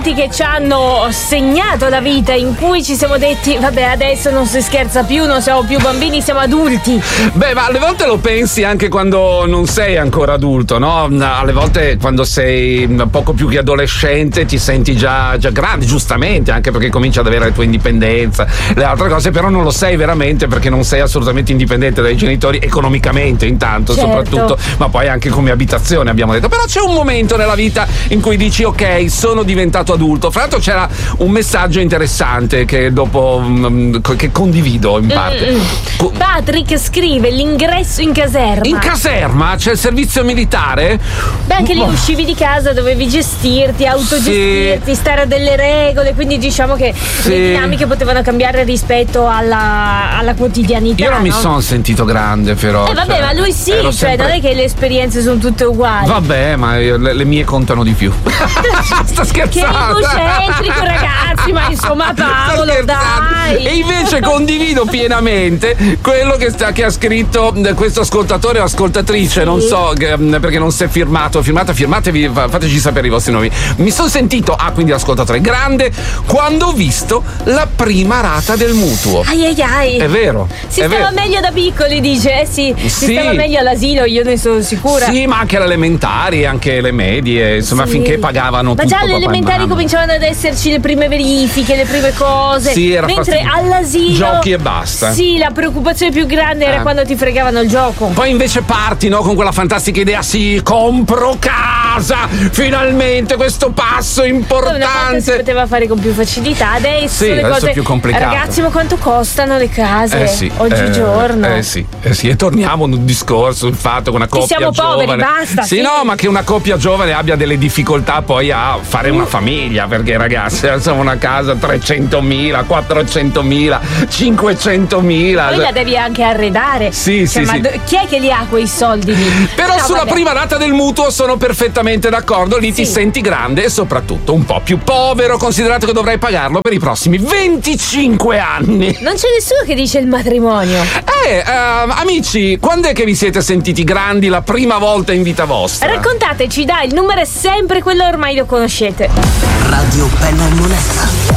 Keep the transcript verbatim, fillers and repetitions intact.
momenti che ci hanno segnato la vita, in cui ci siamo detti vabbè, adesso non si scherza più, non siamo più bambini, siamo adulti? Beh, ma alle volte lo pensi anche quando non sei ancora adulto, no? Alle volte quando sei poco più che adolescente ti senti già, già grande, giustamente, anche perché cominci ad avere la tua indipendenza, le altre cose, però non lo sei veramente perché non sei assolutamente indipendente dai genitori, economicamente intanto, certo, soprattutto, ma poi anche come abitazione abbiamo detto. Però c'è un momento nella vita in cui dici ok, sono diventato adulto. Fra l'altro c'era un messaggio interessante che dopo um, che condivido in parte. Mm-mm. Patrick scrive: l'ingresso in caserma. In caserma c'è il servizio militare? Beh, anche lì uscivi di casa, dovevi gestirti, autogestirti, sì, stare a delle regole, quindi diciamo che sì, le dinamiche potevano cambiare rispetto alla, alla quotidianità. Io non no? mi sono sentito grande, però. Eh vabbè, cioè, ma lui sì, cioè sempre... non è che le esperienze sono tutte uguali. Vabbè, ma io, le, le mie contano di più. Sto scherzando. Che egocentrico, ragazzi, ma insomma, Paolo, dai. E invece condivido pienamente quello che, sta, che ha scritto questo ascoltatore o ascoltatrice, sì, non so, perché non si è firmato. Firmate, firmatevi, fateci sapere i vostri nomi. Mi sono sentito, ah, quindi l'ascoltatore grande, quando ho visto la prima rata del mutuo. Ai ai ai. È vero. Si è stava vero. meglio da piccoli, dice. Eh sì, sì, si stava meglio all'asilo, io ne sono sicura. Sì, ma anche alle elementari, anche le medie, insomma, sì, finché pagavano ma tutto. Ma già alle elementari cominciavano ad esserci le prime verifiche, le prime cose. Sì, era mentre fastidio. All'asilo giochi e basta. Sì, la preoccupazione più grande era eh. quando ti fregavano il gioco. Poi invece parti, no, con quella fantastica idea, sì, compro casa, finalmente questo passo importante. Una volta si poteva fare con più facilità, adesso sì, le adesso cose è più complicato. Ragazzi, ma quanto costano le case eh sì, oggigiorno? Eh, eh sì, eh sì, e torniamo ad un discorso, il fatto che una coppia che siamo giovane, poveri, basta. Sì, sì, no, ma che una coppia giovane abbia delle difficoltà poi a fare una famiglia, perché ragazzi, insomma, una casa trecentomila, quattrocentomila, cinquecentomila. Poi la devi anche arredare. Sì, cioè, sì, ma sì. do- chi è che li ha quei soldi lì? Però no, sulla vabbè. prima rata del mutuo sono perfettamente d'accordo, lì sì, ti senti grande e soprattutto un po' più povero, considerato che dovrai pagarlo per i prossimi venticinque anni. Non c'è nessuno che dice il matrimonio. Eh, uh, amici, quando è che vi siete sentiti grandi la prima volta in vita vostra? Raccontateci, dai, il numero è sempre quello, ormai lo conoscete. Radio Penna e Moneta.